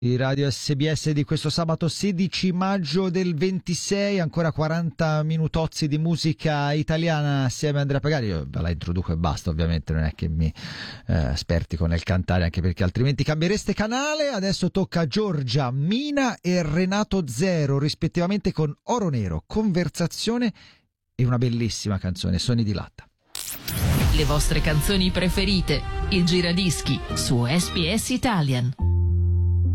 Di Radio SBS di questo sabato 16 maggio del 26, ancora 40 minutozzi di musica italiana assieme a Andrea Pagani. Io ve la introduco e basta, ovviamente non è che mi spertico nel cantare, anche perché altrimenti cambiereste canale. Adesso tocca a Giorgia, Mina e Renato Zero, rispettivamente, con Oro Nero, Conversazione e una bellissima canzone, Sogni di latta. Le vostre canzoni preferite, il giradischi su SBS Italian.